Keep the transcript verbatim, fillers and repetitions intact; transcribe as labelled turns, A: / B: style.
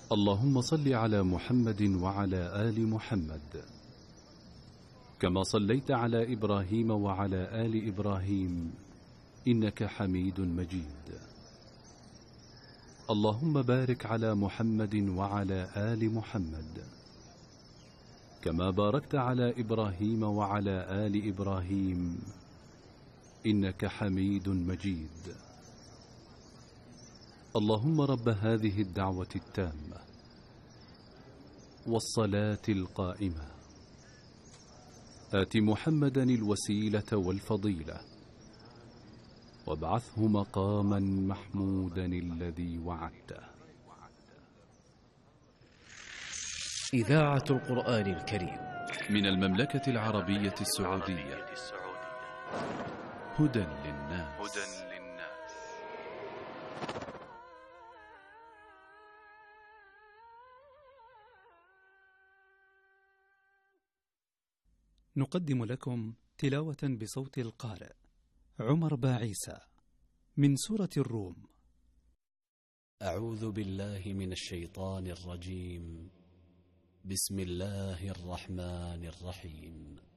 A: اللهم صل على محمد وعلى آل محمد كما صليت على إبراهيم وعلى آل إبراهيم إنك حميد مجيد. اللهم بارك على محمد وعلى آل محمد كما باركت على إبراهيم وعلى آل إبراهيم إنك حميد مجيد. اللهم رب هذه الدعوة التامة والصلاة القائمة آت محمدا الوسيلة والفضيلة وابعثه مقاما محمودا الذي وعدته.
B: إذاعة القرآن الكريم
A: من المملكة العربية السعودية. هدى للناس.
C: نقدم لكم تلاوة بصوت القارئ عمر باعيسى من سورة الروم.
B: أعوذ بالله من الشيطان الرجيم. بسم الله الرحمن الرحيم.